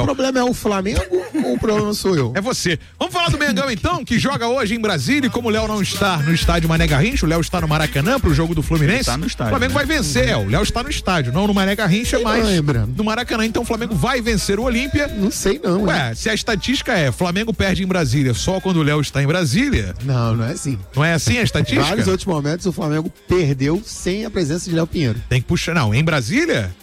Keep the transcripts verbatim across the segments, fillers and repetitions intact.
O problema é o Flamengo ou o problema sou eu? É você. Vamos falar do Mengão então, que joga hoje em Brasília, e como o Léo não está no estádio Mané Garrincha, o Léo está no Maracanã pro jogo do Fluminense. Tá no estádio, o Flamengo né? vai vencer, é, o Léo está no estádio, não no Mané Garrincha, Sei mas não, hein, Breno? no Maracanã. Então o Flamengo vai vencer o Olímpia. Não sei não. Ué, hein? se a estatística é Flamengo perde em Brasília só quando o Léo está em Brasília, Não, não é assim. não é assim a estatística? Vários outros momentos o Flamengo perdeu sem a presença de Léo Pinheiro. Tem que puxar, não, em Brasília?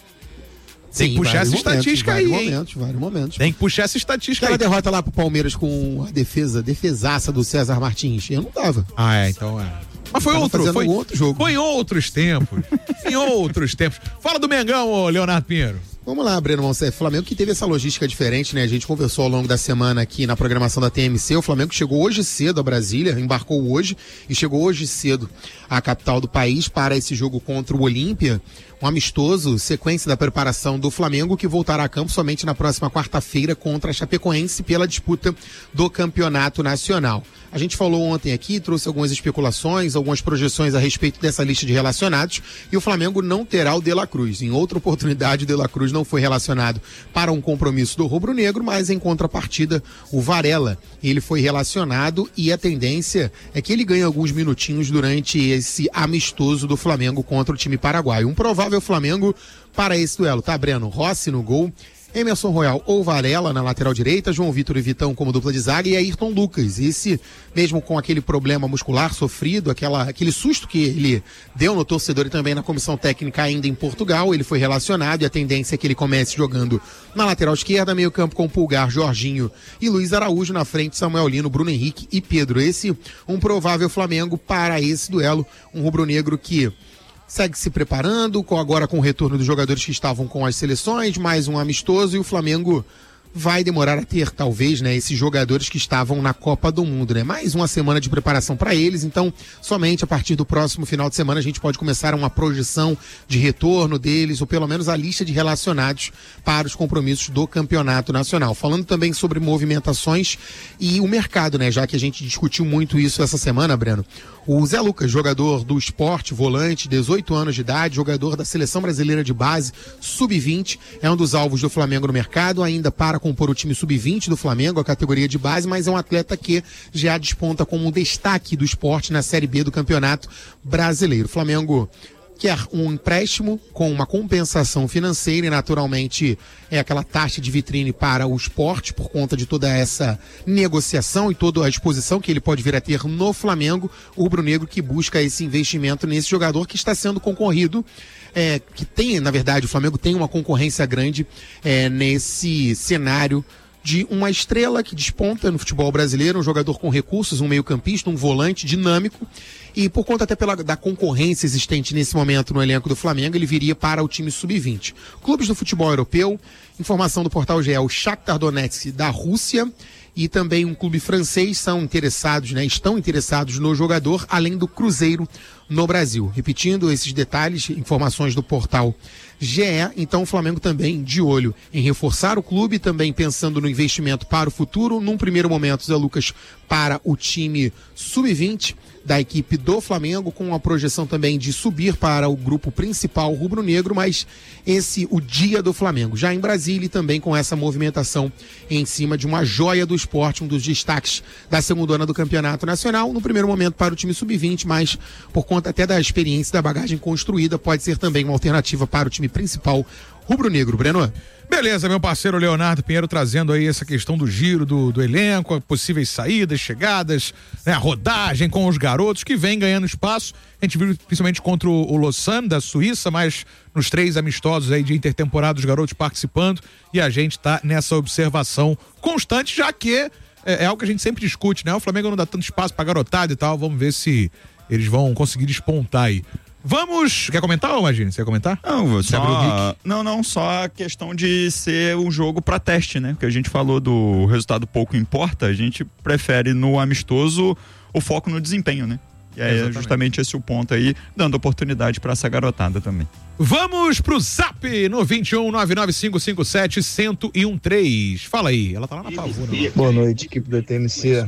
Tem Sim, que puxar vários essa momentos, estatística vários aí, hein? momentos, vários momentos. Tem que puxar essa estatística Aquela aí. derrota lá pro Palmeiras com a defesa, defesaça do César Martins. Eu não tava. Ah, é, então é. Mas foi Tava outro, fazendo foi um outro jogo. Foi em outros tempos. Em outros tempos. Fala do Mengão, ô Leonardo Pinheiro. Vamos lá, Breno Moncef. Flamengo que teve essa logística diferente, né? A gente conversou ao longo da semana aqui na programação da T M C. O Flamengo chegou hoje cedo a Brasília, embarcou hoje e chegou hoje cedo à capital do país para esse jogo contra o Olímpia. Um amistoso, sequência da preparação do Flamengo, que voltará a campo somente na próxima quarta-feira contra a Chapecoense pela disputa do Campeonato Nacional. A gente falou ontem aqui, trouxe algumas especulações, algumas projeções a respeito dessa lista de relacionados, e o Flamengo não terá o De La Cruz. Em outra oportunidade, o De La Cruz não foi relacionado para um compromisso do rubro-negro, mas em contrapartida, o Varela, ele foi relacionado, e a tendência é que ele ganhe alguns minutinhos durante esse amistoso do Flamengo contra o time paraguaio. Um provável Flamengo para esse duelo, tá, Breno? Rossi no gol, Emerson Royal ou Varela na lateral direita, João Vitor e Vitão como dupla de zaga e Ayrton Lucas. Esse, mesmo com aquele problema muscular sofrido, aquela, aquele susto que ele deu no torcedor e também na comissão técnica ainda em Portugal, ele foi relacionado e a tendência é que ele comece jogando na lateral esquerda, meio campo com Pulgar, Jorginho e Luiz Araújo, na frente Samuel Lino, Bruno Henrique e Pedro. Esse um provável Flamengo para esse duelo, um rubro-negro que segue se preparando, com, agora com o retorno dos jogadores que estavam com as seleções, mais um amistoso, e o Flamengo vai demorar a ter, talvez, né, esses jogadores que estavam na Copa do Mundo, né? Mais uma semana de preparação para eles, então somente a partir do próximo final de semana a gente pode começar uma projeção de retorno deles, ou pelo menos a lista de relacionados para os compromissos do Campeonato Nacional. Falando também sobre movimentações e o mercado, né? Já que a gente discutiu muito isso essa semana, Breno. O Zé Lucas, jogador do Sport, volante, dezoito anos de idade, jogador da Seleção Brasileira de Base, sub vinte, é um dos alvos do Flamengo no mercado, ainda para compor o time sub vinte do Flamengo, a categoria de base, mas é um atleta que já desponta como um destaque do Sport na Série B do Campeonato Brasileiro. O Flamengo quer um empréstimo com uma compensação financeira e naturalmente é aquela taxa de vitrine para o Sport por conta de toda essa negociação e toda a exposição que ele pode vir a ter no Flamengo, o rubro-negro que busca esse investimento nesse jogador que está sendo concorrido, é, que tem, na verdade, o Flamengo tem uma concorrência grande é, nesse cenário de uma estrela que desponta no futebol brasileiro, um jogador com recursos, um meio-campista, um volante dinâmico, e por conta até pela, da concorrência existente nesse momento no elenco do Flamengo, ele viria para o time sub vinte. Clubes do futebol europeu, informação do portal G E, o Shakhtar Donetsk da Rússia e também um clube francês são interessados, né, estão interessados no jogador, além do Cruzeiro no Brasil. Repetindo esses detalhes, informações do portal G E, então o Flamengo também de olho em reforçar o clube, também pensando no investimento para o futuro. Num primeiro momento, Zé Lucas para o time sub vinte da equipe do Flamengo, com a projeção também de subir para o grupo principal rubro-negro, mas esse o dia do Flamengo, já em Brasília, e também com essa movimentação em cima de uma joia do esporte, um dos destaques da segunda ano do Campeonato Nacional, no primeiro momento para o time sub vinte, mas por conta até da experiência da bagagem construída, pode ser também uma alternativa para o time principal rubro-negro. Breno? Beleza, meu parceiro Leonardo Pinheiro trazendo aí essa questão do giro do, do elenco, possíveis saídas, chegadas, né, a rodagem com os garotos que vem ganhando espaço. A gente viu principalmente contra o, o Lausanne da Suíça, mas nos três amistosos aí de intertemporada os garotos participando, e a gente tá nessa observação constante, já que é, é algo que a gente sempre discute, né? O Flamengo não dá tanto espaço pra garotada e tal, vamos ver se eles vão conseguir despontar aí. Vamos. Quer comentar, Imagine? Você quer comentar? Não, só, não, não, só a questão de ser um jogo para teste, né? Porque a gente falou do resultado pouco importa, a gente prefere no amistoso o foco no desempenho, né? E é Exatamente. Justamente esse o ponto aí, dando oportunidade para essa garotada também. Vamos pro Zap no vinte e um, nove nove cinco cinco sete, zero um três. Fala aí, ela tá lá na Pavuna. Boa noite, equipe do T M C.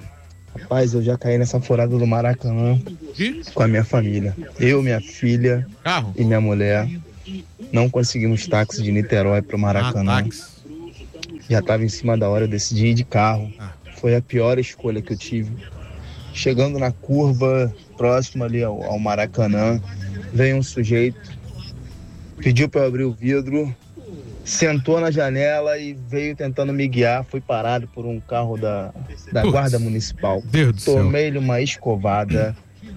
Rapaz, eu já caí nessa furada do Maracanã e? com a minha família. Eu, minha filha Carro. e minha mulher não conseguimos táxi de Niterói pro Maracanã. Ah, táxi. Já estava em cima da hora, eu decidi ir de carro. Foi a pior escolha que eu tive. Chegando na curva, próximo ali ao, ao Maracanã, veio um sujeito, pediu para eu abrir o vidro, sentou na janela e veio tentando me guiar. Fui parado por um carro da, da Guarda Municipal. Deus do céu. Tomei-lhe uma escovada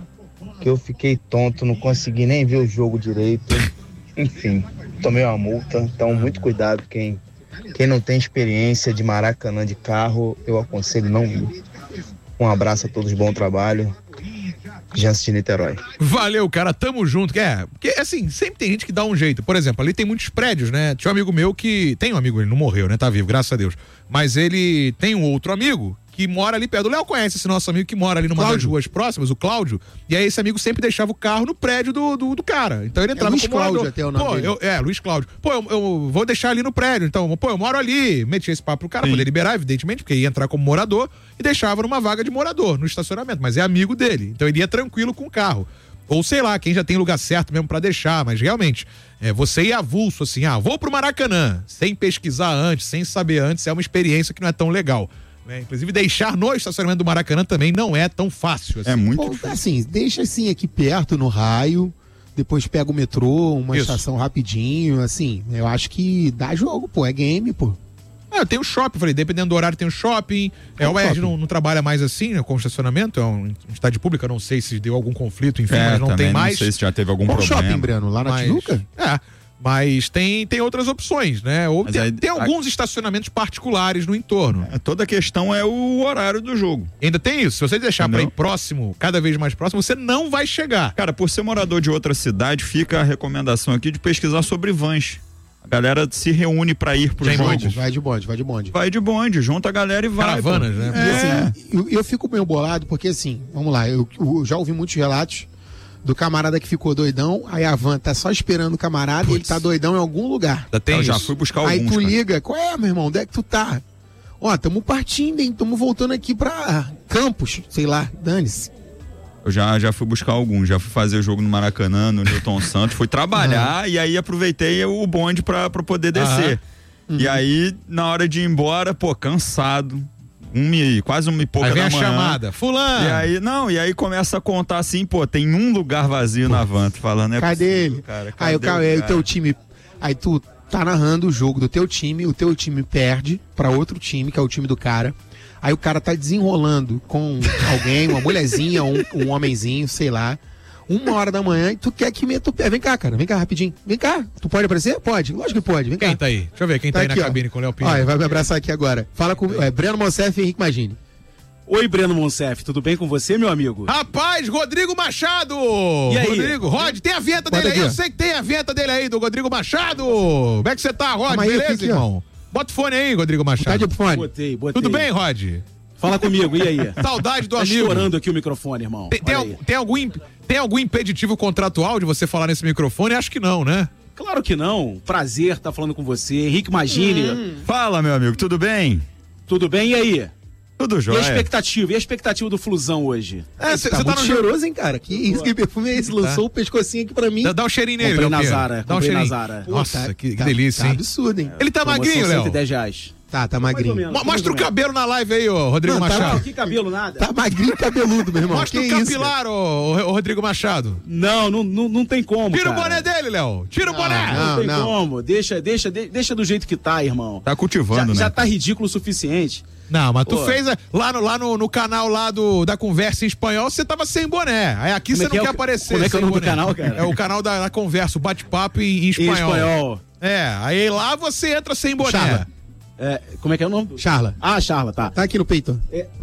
que eu fiquei tonto, não consegui nem ver o jogo direito. Enfim, tomei uma multa. Então, muito cuidado. Quem, quem não tem experiência de Maracanã de carro, eu aconselho não ir. Um abraço a todos, bom trabalho. Jansen de Niterói. Valeu, cara, tamo junto. É, porque assim, sempre tem gente que dá um jeito. Por exemplo, ali tem muitos prédios, né? Tinha um amigo meu que. Tem um amigo, ele não morreu, né? Tá vivo, graças a Deus. Mas ele tem um outro amigo que mora ali perto. O Léo conhece esse nosso amigo que mora ali numa das ruas próximas, o Cláudio. E aí esse amigo sempre deixava o carro no prédio do, do, do cara. Então ele entrava é Luiz como morador. Cláudio até o nome Pô, dele. eu, é, Luiz Cláudio. Pô, eu, eu vou deixar ali no prédio. Então, pô, eu moro ali. Metia esse papo pro cara, poder liberar, evidentemente, porque ia entrar como morador e deixava numa vaga de morador, no estacionamento. Mas é amigo dele. Então ele ia tranquilo com o carro. Ou sei lá, quem já tem lugar certo mesmo pra deixar, mas realmente, é, você ir avulso assim, ah, vou pro Maracanã, sem pesquisar antes, sem saber antes, é uma experiência que não é tão legal. Né? Inclusive, deixar no estacionamento do Maracanã também não é tão fácil. Assim. É muito Bom, difícil. assim, deixa assim aqui perto, no raio, depois pega o metrô, uma Isso. estação rapidinho, assim, eu acho que dá jogo, pô, é game, pô. Ah, tem o shopping, falei, dependendo do horário tem o shopping. É, o Erd não, não trabalha mais assim, né, com estacionamento, é uma entidade pública, não sei se deu algum conflito, enfim, É, mas não também tem mais. Não sei se já teve algum Qual problema. shopping, Breno? Lá na Mas- Tijuca? É, mas tem, tem outras opções, né? Ou Mas tem, aí- tem alguns estacionamentos particulares no entorno. É, toda a questão é o horário do jogo. Ainda tem isso. Se você deixar Entendeu? pra ir próximo, cada vez mais próximo, você não vai chegar. Cara, por ser morador de outra cidade, fica a recomendação aqui de pesquisar sobre vans. A galera se reúne pra ir pro Já em jogo. bonde? Vai de bonde, vai de bonde. Vai de bonde, junta a galera e vai. Caravanas, pô. né? E É. assim, eu, eu fico meio bolado porque assim, vamos lá, eu, eu já ouvi muitos relatos do camarada que ficou doidão, aí a van tá só esperando o camarada e ele tá doidão em algum lugar. Ainda tem Eu já isso. fui buscar Aí alguns. tu cara. liga, qual é, meu irmão, onde é que tu tá? Ó, tamo partindo, hein, tamo voltando aqui pra Campos, sei lá, dane-se. Eu já, já fui buscar alguns, já fui fazer o jogo no Maracanã, no Newton Santos, fui trabalhar e aí aproveitei o bonde pra, pra poder descer. E aí, na hora de ir embora, pô, cansado, uma e, quase uma e pouca Aí vem da a manhã. chamada. Fulano! E aí, não, e aí começa a contar assim, pô, tem um lugar vazio na van, tu falando, é Cadê possível, ele? cara, Aí o, cadê cara, aí o cara? teu time, aí tu tá narrando o jogo do teu time, o teu time perde pra outro time, que é o time do cara. Aí o cara tá desenrolando com alguém, uma mulherzinha, um, um homenzinho, sei lá. Uma hora da manhã e tu quer que meta o pé. Vem cá, cara, vem cá rapidinho. Vem cá. Tu pode aparecer? Pode. Lógico que pode. Vem cá. Quem tá aí? Deixa eu ver quem tá, aí aqui, na ó. cabine com o Léo Pinho. Olha, vai me abraçar aqui agora. Fala com é, Breno Monsef e Henrique Magini. Oi, Breno Monsef, tudo bem com você, meu amigo? Rapaz, Rodrigo Machado! E aí? Rodrigo, Rod, tem a vinheta Bota dele aí? aqui, ó. Eu sei que tem a vinheta dele aí, do Rodrigo Machado! Como é que você tá, Rod? Calma aí, Beleza, aqui, ó. irmão? Bota o fone aí, Rodrigo Tá Machado. de fone. Botei, botei. Tudo bem, Rod? Fala comigo, e aí? Saudade do Tá amigo. estourando aqui o microfone, irmão. Tem, tem, Olha al- aí. tem algum, imp- tem algum impeditivo contratual de você falar nesse microfone? Acho que não, né? Claro que não. Prazer estar falando com você. Henrique Magini, Hum. Fala, meu amigo, tudo bem? tudo bem? E aí? Tudo E a jóia. expectativa? E a expectativa do Flusão hoje? É, você Tá, tá, muito no jogo. cheiroso, hein, cara? Que isso, que perfume é esse? Lançou o pescocinho aqui pra mim. Dá, dá um cheirinho nele, Comprei Léo na Pinheiro. Zara, Dá um comprei na cheirinho. Zara. Nossa, Tá- que, que tá- delícia, Tá hein? absurdo, hein? Ele tá Promoção magrinho, cento e Léo. dez reais. Tá, tá Mais ou magrinho. menos. Mo- Mostra o cabelo na live aí, ô Rodrigo Não, tá- Machado. Ah, que cabelo, nada. Tá magrinho e cabeludo, meu irmão. Mostra que o isso, capilar, ô, ô Rodrigo Machado. Não, não, não, não tem como, Tira o cara. boné dele, Léo. Tira o boné. Não, Não, tem não. como. Deixa, deixa, de- deixa do jeito que tá, irmão. Tá cultivando, já, né? já tá ridículo o suficiente. Não, mas tu Pô. fez a- lá, no, lá no, no canal lá do, da Conversa em Espanhol, você tava sem boné. Aí aqui Como você é que não é quer o- aparecer. como é que é o sem nome do boné. canal, cara? É o canal da, da Conversa, o bate-papo em, em espanhol. Em espanhol. É, aí lá você entra sem boné. Charla. É, como é que é o nome? do- Charla. Ah, Charla, tá. Tá aqui no peito.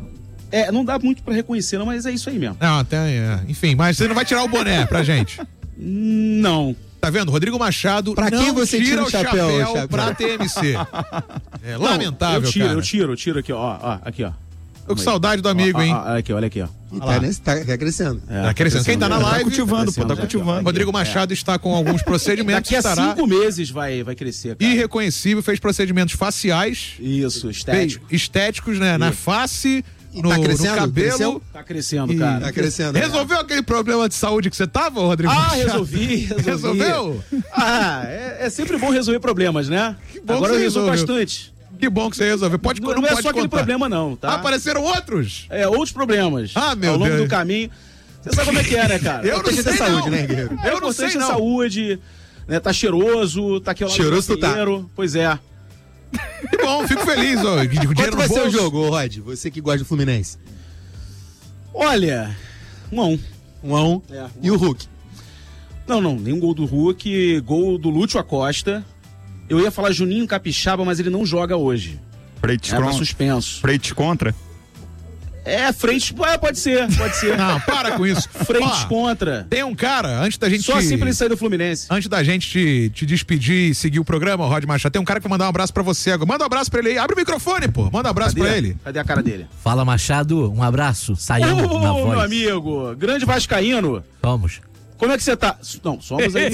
É, não dá muito pra reconhecer, não, mas é isso aí mesmo. Não, tem, é, enfim, mas você não vai tirar o boné pra gente. Não. Tá vendo? Rodrigo Machado Pra não quem você tira o chapéu, chapéu, chapéu? pra T M C. É lamentável, eu tiro, cara. eu tiro, eu tiro aqui, ó, ó, aqui, ó. Tô com saudade do amigo, Ó, ó, hein? ó, olha aqui, olha aqui, ó. E tá, nesse, tá, tá crescendo. É, Tá crescendo. Quem tá na é, live- Tá cultivando, pô, tá crescendo, cultivando. Rodrigo Machado está com alguns procedimentos. Daqui a estará cinco meses vai, vai crescer, cara. irreconhecível, fez procedimentos faciais, Isso, fez estético. estéticos, né? Na face, E no, tá no crescendo? cabelo. Cresceu? Tá crescendo, E- cara. Tá crescendo. Resolveu aquele problema de saúde que você tava, Rodrigo Ah, Machado? resolvi, resolvi. Resolveu? Ah, é, é sempre bom resolver problemas, né? bom Agora que eu você resolvo resolveu. bastante. Que bom que você resolveu. Pode, Não, não não é pode só aquele contar. problema, não, tá? Apareceram outros? É, outros problemas. Ah, meu Ao longo Deus. do caminho. Você sabe como é que é, né, cara? Eu não Tem que ter sei, saúde, não. né, Guerreiro? É Eu não sei, importante a não. saúde, né? Tá cheiroso, tá aqui ao lado Cheiroso do tu tá. dinheiro. Pois é. Que bom, fico feliz. Ó. Dinheiro Quanto no vai ser o bolso. jogo, Rod? Você que gosta do Fluminense. Olha, um a um. Um a um. É, um E o Hulk? Não, não, nenhum gol do Hulk, gol do Lúcio Acosta. Eu ia falar Juninho Capixaba, mas ele não joga hoje. Frente É, tá contra. suspenso. Frente contra. É, frente, é, pode ser, pode ser. Não, para com isso. Frente Ó, contra. Tem um cara, antes da gente... Só assim pra ele sair do Fluminense. Antes da gente te, te despedir e seguir o programa, Rod Machado, tem um cara que vai mandar um abraço pra você agora. Manda um abraço pra ele aí. Abre o microfone, pô. Manda um abraço Cadê? pra ele. Cadê a cara dele? Fala, Machado, um abraço. Saiu Ô, na voz. meu amigo, grande vascaíno. Vamos. Como é que você tá? Não, somos aí.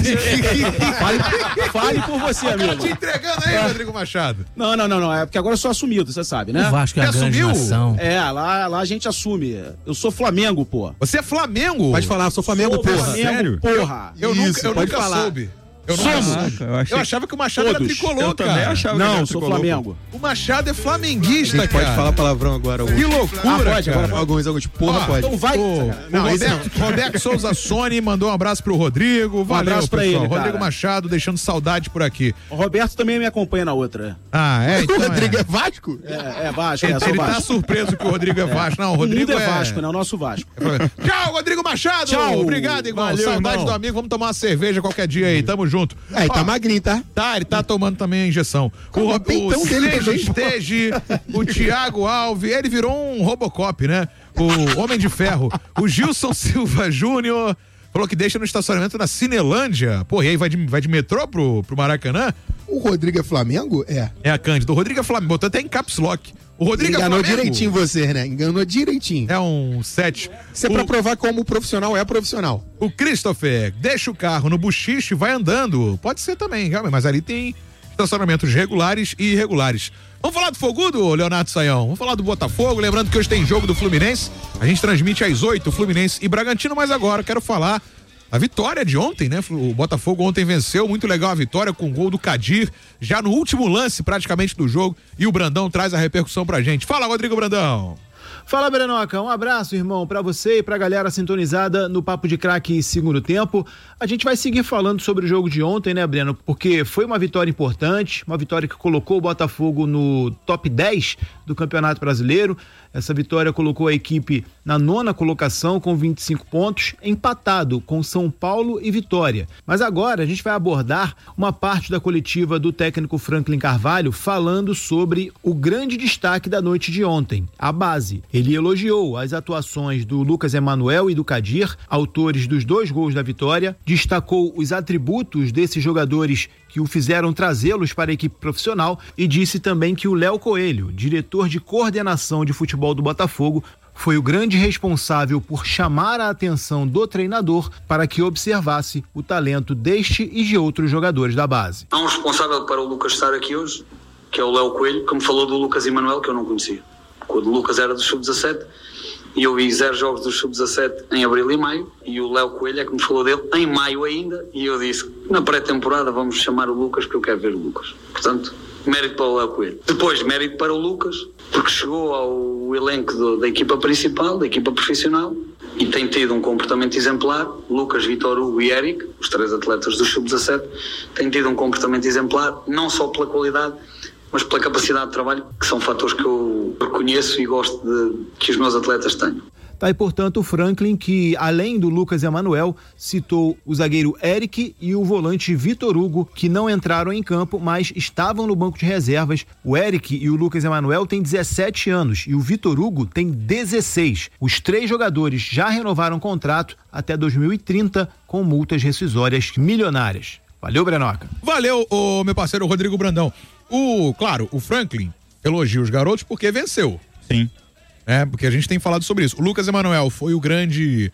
fale, fale por você, O cara amigo. te entregando aí, Rodrigo Machado. Não, não, não, não. É porque agora eu sou assumido, você sabe, né? O Vasco é a Você grande assumiu? nação. É, lá, lá a gente assume. Eu sou Flamengo, pô. Você é Flamengo. Pode falar, eu sou Flamengo, Sou porra. Flamengo, Sério? porra. Eu Isso, nunca, eu pode nunca falar. soube. Eu, nunca Somos. soube. Caraca, eu achei- Eu achava que o Machado era Todos. tricolor, Eu também cara. achava que ele Não, era sou tricolor. Flamengo. O Machado é A flamenguista, gente cara. pode falar palavrão agora. Que Alguns. loucura, Ah, pode, cara. agora Alguns, alguns. Porra, Ó, pode. Então vai. Pô, não, Não, Roberto, Roberto Souza Sony mandou um abraço pro Rodrigo. Valeu, abraço pra pessoal. ele, cara. Rodrigo Machado deixando saudade por aqui. O Roberto também me acompanha na outra. Ah, é? Então O Rodrigo é. é Vasco? É, é Vasco, Ele, é, sou ele tá Vasco. surpreso que o Rodrigo é Vasco. Não, o O Rodrigo mundo é é Vasco, né? O nosso Vasco. Tchau, Rodrigo Machado. Tchau. Obrigado, irmão. Valeu, Saudade irmão. do amigo. Vamos tomar uma cerveja qualquer dia aí. Tamo junto. É, e tá Ó, magrinho, tá? Tá, ele tá tomando também a injeção. O, o o peitão dele Sérgio também, Estege, o Thiago Alves, ele virou um Robocop, né? O Homem de Ferro. O Gilson Silva Júnior falou que deixa no estacionamento na Cinelândia. Pô, e aí vai de, vai de metrô pro, pro Maracanã? O Rodrigo é Flamengo? É. É a Cândido. O Rodrigo é Flamengo. Botou até em caps lock. O Rodrigo Enganou é Flamengo. direitinho você, né? Enganou direitinho. É um sete. Isso é pra provar como o profissional é profissional. O Christopher deixa o carro no buchiche e vai andando. Pode ser também, realmente, mas ali tem estacionamentos regulares e irregulares. Vamos falar do Fogudo, Leonardo Saião? Vamos falar do Botafogo, lembrando que hoje tem jogo do Fluminense. A gente transmite às oito, Fluminense e Bragantino, mas agora quero falar a vitória de ontem, né? O Botafogo ontem venceu, muito legal a vitória com o gol do Kadir, já no último lance praticamente do jogo, e o Brandão traz a repercussão pra gente. Fala, Rodrigo Brandão! Fala, Brenoca, um abraço, irmão, pra você e pra galera sintonizada no Papo de Craque segundo tempo. A gente vai seguir falando sobre o jogo de ontem, né, Breno? Porque foi uma vitória importante, uma vitória que colocou o Botafogo no top dez do Campeonato Brasileiro. Essa vitória colocou a equipe na nona colocação com vinte e cinco pontos, empatado com São Paulo e Vitória. Mas agora a gente vai abordar uma parte da coletiva do técnico Franklin Carvalho falando sobre o grande destaque da noite de ontem, a base. Ele elogiou as atuações do Lucas Emanuel e do Kadir, autores dos dois gols da vitória, destacou os atributos desses jogadores que o fizeram trazê-los para a equipe profissional e disse também que o Léo Coelho, diretor de coordenação de futebol do Botafogo, foi o grande responsável por chamar a atenção do treinador para que observasse o talento deste e de outros jogadores da base. Há um responsável para o Lucas estar aqui hoje, que é o Léo Coelho, que me falou do Lucas Emanuel, que eu não conhecia. Quando o Lucas era do sub dezassete, e eu vi zero jogos do sub dezassete em abril e maio, e o Léo Coelho é que me falou dele em maio ainda, e eu disse, na pré-temporada vamos chamar o Lucas, porque eu quero ver o Lucas. Portanto, mérito para o Léo Coelho. Depois, mérito para o Lucas, porque chegou ao elenco do, da equipa principal, da equipa profissional, e tem tido um comportamento exemplar. Lucas, Vitor Hugo e Eric, os três atletas do sub dezassete, têm tido um comportamento exemplar, não só pela qualidade, mas pela capacidade de trabalho, que são fatores que eu reconheço e gosto de que os meus atletas tenham. Tá aí, portanto, o Franklin, que além do Lucas Emanuel, citou o zagueiro Eric e o volante Vitor Hugo, que não entraram em campo, mas estavam no banco de reservas. O Eric e o Lucas Emanuel têm dezessete anos e o Vitor Hugo tem dezesseis. Os três jogadores já renovaram contrato até dois mil e trinta com multas rescisórias milionárias. Valeu, Brenoca. Valeu, o meu parceiro Rodrigo Brandão. O, claro, o Franklin elogia os garotos porque venceu. Sim. É, porque a gente tem falado sobre isso. O Lucas Emanuel foi o grande...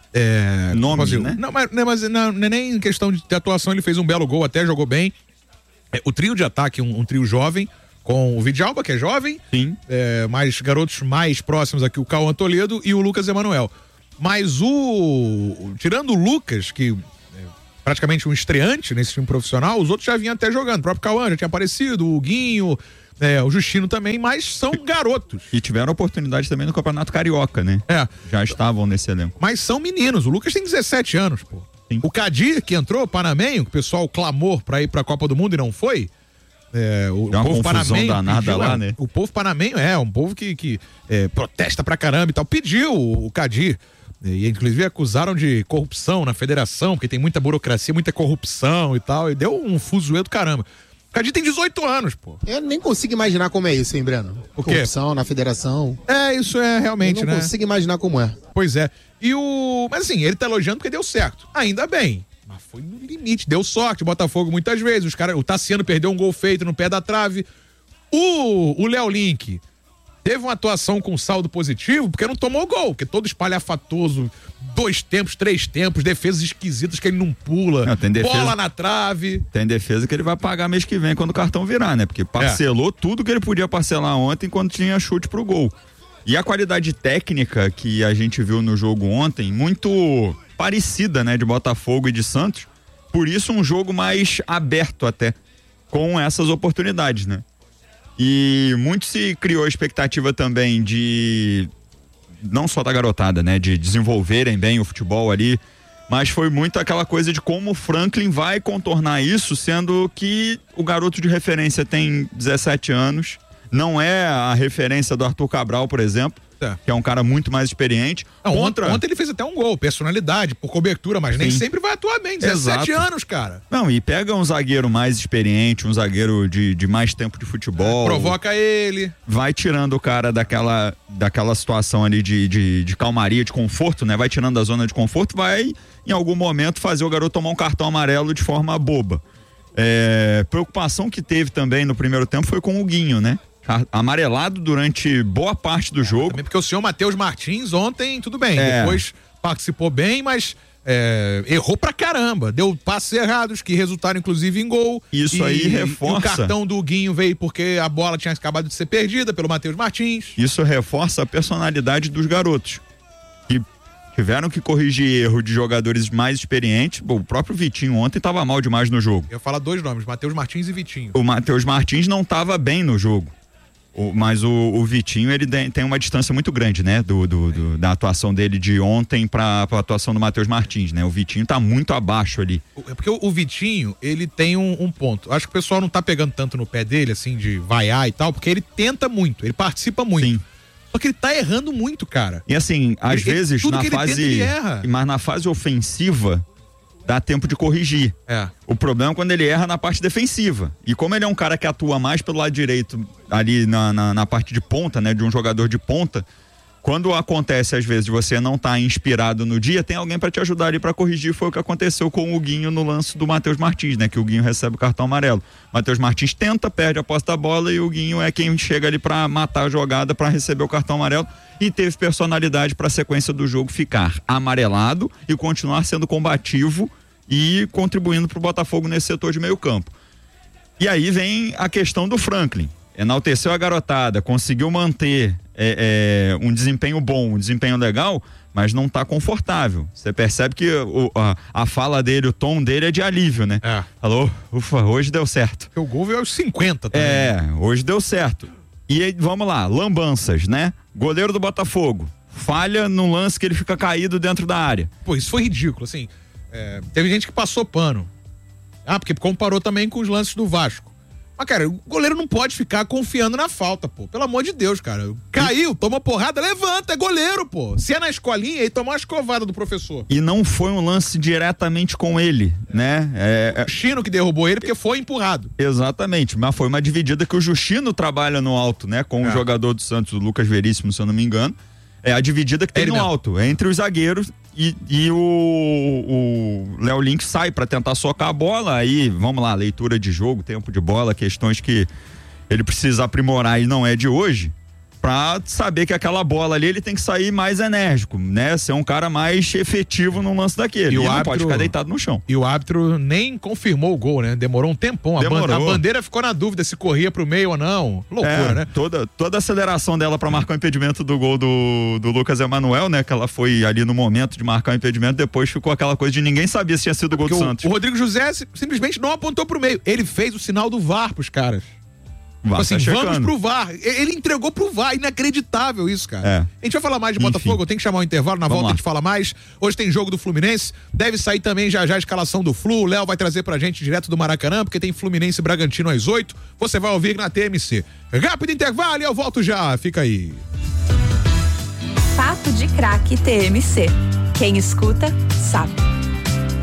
É, Nome, como assim? né? Não, mas, não, mas não, não é nem em questão de atuação, ele fez um belo gol, até jogou bem. É, o trio de ataque, um, um trio jovem, com o Vidalba, que é jovem, Sim. é, mais garotos mais próximos aqui, o Cauã Toledo e o Lucas Emanuel. Mas o, o... Tirando o Lucas, que é praticamente um estreante nesse time profissional, os outros já vinham até jogando. O próprio Cauã já tinha aparecido, o Guinho, é, o Justino também, mas são garotos. E tiveram oportunidade também no Campeonato Carioca, né? É. Já estavam nesse elenco. Mas são meninos. O Lucas tem dezessete anos, pô. Sim. O Kadir, que entrou, panamenho, que o pessoal clamou pra ir pra Copa do Mundo e não foi. É, o Tem uma povo confusão panamenho danada pediu, lá, é, né? O povo panamenho é um povo que, que é, protesta pra caramba e tal. Pediu o, o Kadir. E inclusive acusaram de corrupção na federação, porque tem muita burocracia, muita corrupção e tal. E deu um fuzuê do caramba. O Kadir tem dezoito anos, pô. Eu nem consigo imaginar como é isso, hein, Breno? O quê? Corrupção na federação. É, isso é realmente, Eu não né? consigo imaginar como é. Pois é. E o... Mas assim, ele tá elogiando porque deu certo. Ainda bem. Mas foi no limite. Deu sorte. O Botafogo muitas vezes. Os cara... O Tassiano perdeu um gol feito no pé da trave. O o Léo Link teve uma atuação com saldo positivo porque não tomou gol. Porque todo espalhafatoso, dois tempos, três tempos, defesas esquisitas que ele não pula. Não, tem defesa... Bola na trave. Tem defesa que ele vai pagar mês que vem quando o cartão virar, né? Porque parcelou é. tudo que ele podia parcelar ontem quando tinha chute pro gol. E a qualidade técnica que a gente viu no jogo ontem, muito parecida, né, de Botafogo e de Santos. Por isso um jogo mais aberto até, com essas oportunidades, né? E muito se criou a expectativa também de, não só da garotada, né, de desenvolverem bem o futebol ali, mas foi muito aquela coisa de como o Franklin vai contornar isso, sendo que o garoto de referência tem dezessete anos, não é a referência do Arthur Cabral, por exemplo, é. que é um cara muito mais experiente. Não, contra... Ontem ele fez até um gol, personalidade, por cobertura, mas Sim. nem sempre vai atuar bem, dezessete Exato. anos, cara. Não, e pega um zagueiro mais experiente, um zagueiro de, de mais tempo de futebol. Provoca ele. Vai tirando o cara daquela, daquela situação ali de, de, de calmaria, de conforto, né? Vai tirando da zona de conforto, vai em algum momento fazer o garoto tomar um cartão amarelo de forma boba. É, preocupação que teve também no primeiro tempo foi com o Guinho, né? Amarelado durante boa parte do é, jogo. Também porque o senhor Matheus Martins ontem, tudo bem, é. depois participou bem, mas é, errou pra caramba, deu passes errados que resultaram inclusive em gol. Isso e, aí reforça. E o cartão do Guinho veio porque a bola tinha acabado de ser perdida pelo Matheus Martins. Isso reforça a personalidade dos garotos, que tiveram que corrigir erro de jogadores mais experientes. Bom, o próprio Vitinho ontem estava mal demais no jogo. Eu ia falar dois nomes, Matheus Martins e Vitinho. O Matheus Martins não estava bem no jogo. O, mas o, o Vitinho, ele tem uma distância muito grande, né? Do, do, do da atuação dele de ontem para a atuação do Matheus Martins, né? O Vitinho tá muito abaixo ali. É porque o, o Vitinho, ele tem um, um ponto. Acho que o pessoal não tá pegando tanto no pé dele, assim, de vaiar e tal, porque ele tenta muito, ele participa muito. Sim. Só que ele tá errando muito, cara. E assim, às ele, vezes, tudo na que ele fase. Tenta, ele erra. Mas na fase ofensiva, dá tempo de corrigir. É. O problema é quando ele erra na parte defensiva. E como ele é um cara que atua mais pelo lado direito, ali na, na, na parte de ponta, né? De um jogador de ponta, quando acontece, às vezes, de você não estar tá inspirado no dia, tem alguém para te ajudar ali para corrigir. Foi o que aconteceu com o Guinho no lance do Matheus Martins, né? Que o Guinho recebe o cartão amarelo. Matheus Martins tenta, perde a posse da bola e o Guinho é quem chega ali para matar a jogada, para receber o cartão amarelo. E teve personalidade para a sequência do jogo ficar amarelado e continuar sendo combativo e contribuindo para o Botafogo nesse setor de meio campo. E aí vem a questão do Franklin. Enalteceu a garotada, conseguiu manter é, é, um desempenho bom, um desempenho legal, mas não está confortável. Você percebe que o, a, a fala dele, o tom dele é de alívio, né? É. Falou, ufa, hoje deu certo. O gol veio aos cinquenta também. É, hoje deu certo. E aí, vamos lá, lambanças, né? Goleiro do Botafogo, falha num lance que ele fica caído dentro da área. Pô, isso foi ridículo, assim. É, teve gente que passou pano. Ah, porque comparou também com os lances do Vasco. Mas, cara, o goleiro não pode ficar confiando na falta, pô. Pelo amor de Deus, cara. Caiu, toma porrada, levanta, é goleiro, pô. Se é na escolinha, aí toma uma escovada do professor. E não foi um lance diretamente com ele, né? É, é... O Justino que derrubou ele porque foi empurrado. Exatamente, mas foi uma dividida que o Justino trabalha no alto, né? Com é. o jogador do Santos, o Lucas Veríssimo, se eu não me engano. É a dividida que tem é no mesmo. alto, entre os zagueiros e, e o Léo Link sai para tentar socar a bola. Aí, vamos lá, leitura de jogo, tempo de bola, questões que ele precisa aprimorar e não é de hoje, pra saber que aquela bola ali ele tem que sair mais enérgico, né? Ser um cara mais efetivo no lance daquele. E, e o árbitro, não pode ficar deitado no chão. E o árbitro nem confirmou o gol, né? Demorou um tempão. Demorou. A, ban- a bandeira ficou na dúvida se corria pro meio ou não. Loucura, é, né? Toda, toda a aceleração dela pra marcar o impedimento do gol do, do Lucas Emanuel, né? Que ela foi ali no momento de marcar o impedimento, depois ficou aquela coisa de ninguém sabia se tinha sido o gol do o, Santos. O Rodrigo José simplesmente não apontou pro meio. Ele fez o sinal do V A R pros caras. VAR assim, tá vamos checando. pro V A R. Ele entregou pro V A R, inacreditável isso, cara. É. A gente vai falar mais de Enfim. Botafogo, eu tenho que chamar o intervalo, na Vamos volta lá. a gente fala mais. Hoje tem jogo do Fluminense, deve sair também já já a escalação do Flu, o Léo vai trazer pra gente direto do Maracanã, porque tem Fluminense e Bragantino às oito, você vai ouvir na T M C. Rápido intervalo e eu volto já, fica aí. Papo de Craque T M C. Quem escuta, sabe.